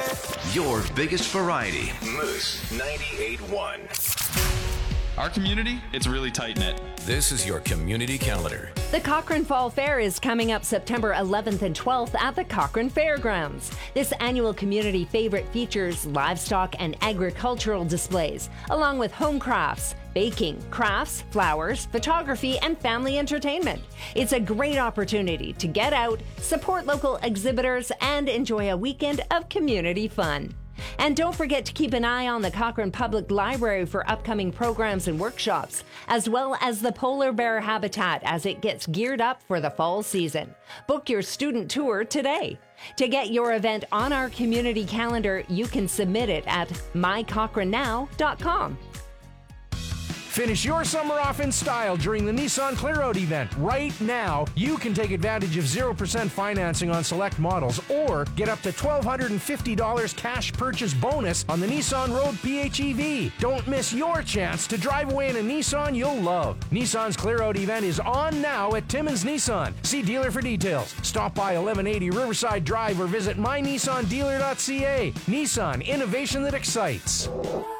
Your biggest variety. Moose 98.1. Our community, it's really tight-knit. This is your community calendar. The Cochrane Fall Fair is coming up September 11th and 12th at the Cochrane Fairgrounds. This annual community favorite features livestock and agricultural displays, along with home crafts, baking, crafts, flowers, photography, and family entertainment. It's a great opportunity to get out, support local exhibitors, and enjoy a weekend of community fun. And don't forget to keep an eye on the Cochrane Public Library for upcoming programs and workshops, as well as the polar bear habitat as it gets geared up for the fall season. Book your student tour today. To get your event on our community calendar, you can submit it at mycochranenow.com. Finish your summer off in style during the Nissan Clear Out event. Right now, you can take advantage of 0% financing on select models or get up to $1,250 cash purchase bonus on the Nissan Road PHEV. Don't miss your chance to drive away in a Nissan you'll love. Nissan's Clear Out event is on now at Timmins Nissan. See dealer for details. Stop by 1180 Riverside Drive or visit mynissandealer.ca. Nissan, innovation that excites.